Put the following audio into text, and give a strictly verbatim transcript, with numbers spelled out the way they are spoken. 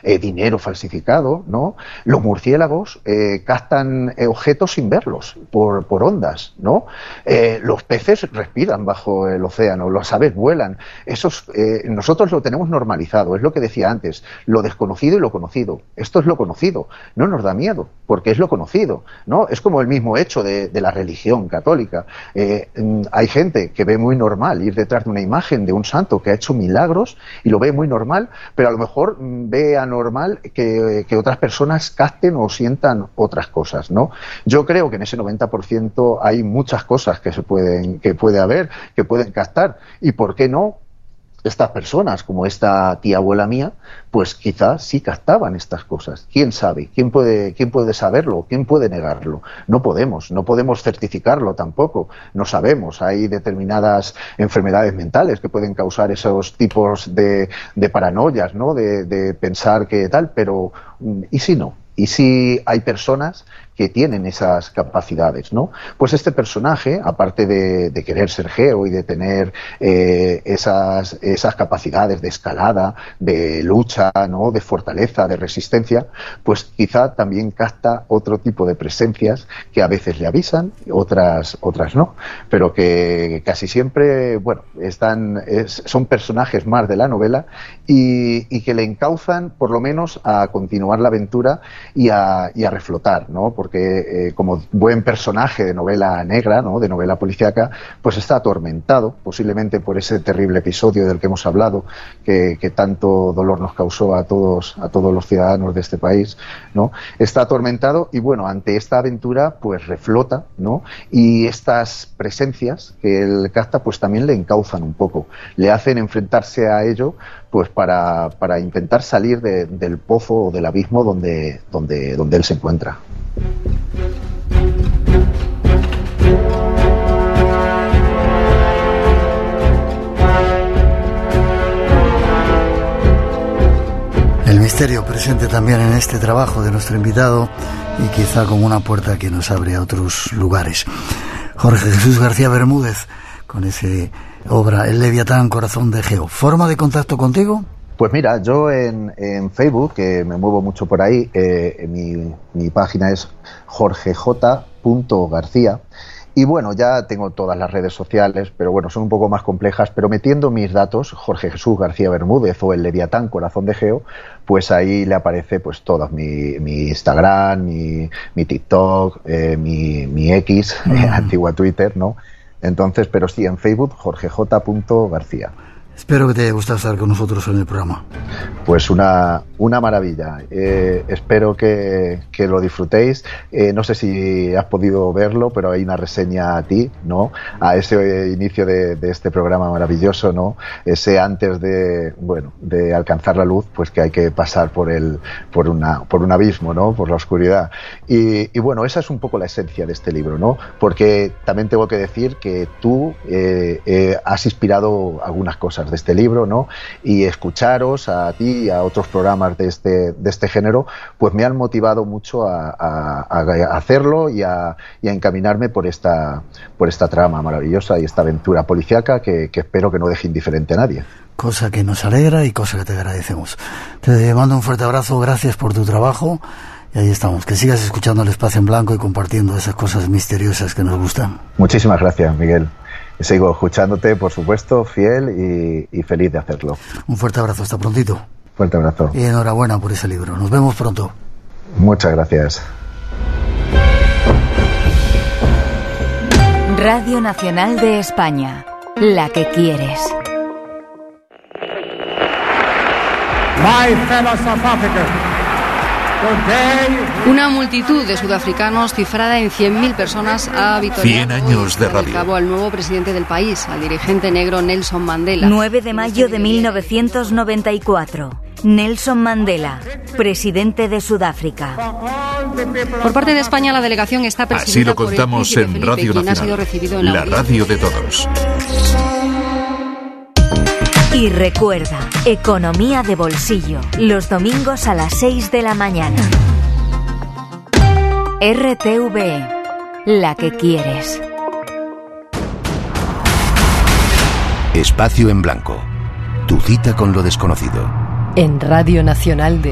eh, dinero falsificado, ¿no? Los murciélagos eh, captan eh, objetos sin verlos, por, por ondas, ¿no? Eh, los peces respiran bajo el océano, las aves vuelan. Esos, eh, nosotros lo tenemos normalizado, es lo que decía antes, lo desconocido y lo conocido. Esto es lo conocido, no nos da miedo, porque es lo conocido, ¿no? Es como el mismo hecho de, de la religión católica. Eh, hay gente que ve muy normal ir detrás de una imagen de un santo que ha hecho milagros y lo ve muy normal, pero a lo mejor ve anormal que, que otras personas capten o sientan otras cosas, ¿no? Yo creo que en ese noventa por ciento hay muchas cosas que se pueden, que puede haber, que pueden captar, y por qué no estas personas, como esta tía abuela mía, pues quizás sí captaban estas cosas. ¿Quién sabe? ¿Quién puede, quién puede saberlo? ¿Quién puede negarlo? No podemos, no podemos certificarlo tampoco. No sabemos. Hay determinadas enfermedades mentales que pueden causar esos tipos de, de paranoias, ¿no? De, de pensar que tal, pero ¿y si no? ¿Y si hay personas que tienen esas capacidades, ¿no? Pues este personaje, aparte de, de querer ser geo y de tener eh, esas, esas capacidades de escalada, de lucha, ¿no? De fortaleza, de resistencia, pues quizá también capta otro tipo de presencias que a veces le avisan, otras, otras no, pero que casi siempre, bueno, están, es, son personajes más de la novela y, y que le encauzan por lo menos a continuar la aventura y a, y a reflotar, ¿no? Porque eh, como buen personaje de novela negra, ¿no? De novela policíaca, pues está atormentado, posiblemente por ese terrible episodio del que hemos hablado, que, que tanto dolor nos causó a todos, a todos los ciudadanos de este país, ¿no? Está atormentado y bueno, ante esta aventura pues reflota, ¿no? Y estas presencias que él capta pues también le encauzan un poco, le hacen enfrentarse a ello pues para, para intentar salir de, del pozo o del abismo donde, donde, donde él se encuentra. El misterio presente también en este trabajo de nuestro invitado y quizá como una puerta que nos abre a otros lugares. Jorge Jesús García Bermúdez, con ese obra El Leviatán, corazón de Geo. ¿Forma de contacto contigo? Pues mira, yo en, en Facebook, que me muevo mucho por ahí, eh, mi, mi página es jorge j punto garcía. Y bueno, ya tengo todas las redes sociales, pero bueno, son un poco más complejas, pero metiendo mis datos, Jorge Jesús García Bermúdez o El Leviatán, corazón de Geo, pues ahí le aparece pues todo, mi, mi Instagram, mi, mi TikTok, eh, mi, mi X, mm. eh, antigua Twitter, ¿no? Entonces, pero sí, en Facebook, jorge j punto garcía. Espero que te haya gustado estar con nosotros en el programa. Pues una, una maravilla. Eh, espero que, que lo disfrutéis. Eh, no sé si has podido verlo, pero hay una reseña a ti, ¿no? A ese inicio de, de este programa maravilloso, ¿no? Ese antes de, bueno, de alcanzar la luz, pues que hay que pasar por el, por una, por un abismo, ¿no? Por la oscuridad. Y, y bueno, esa es un poco la esencia de este libro, ¿no? Porque también tengo que decir que tú eh, eh, has inspirado algunas cosas de este libro, ¿no? Y escucharos a ti y a otros programas de este, de este género, pues me han motivado mucho a, a, a hacerlo y a, y a encaminarme por esta, por esta trama maravillosa y esta aventura policíaca que, que espero que no deje indiferente a nadie. Cosa que nos alegra y cosa que te agradecemos. Te mando un fuerte abrazo, gracias por tu trabajo y ahí estamos. Que sigas escuchando El Espacio en Blanco y compartiendo esas cosas misteriosas que nos gustan. Muchísimas gracias, Miguel. Sigo escuchándote, por supuesto, fiel y, y feliz de hacerlo. Un fuerte abrazo, hasta prontito. Fuerte abrazo. Y enhorabuena por ese libro. Nos vemos pronto. Muchas gracias. Radio Nacional de España, la que quieres. My fellow South Africans. Una multitud de sudafricanos cifrada en cien mil personas ha victoriado cien años de radio. Cabo al nuevo presidente del país, al dirigente negro Nelson Mandela. nueve de mayo de mil novecientos noventa y cuatro. Nelson Mandela, presidente de Sudáfrica. Por parte de España, la delegación está presidida Así lo contamos por el en Radio Felipe, Nacional, en la, la radio de todos. Y recuerda, Economía de Bolsillo, los domingos a las seis de la mañana. R T V E, la que quieres. Espacio en Blanco, tu cita con lo desconocido. En Radio Nacional de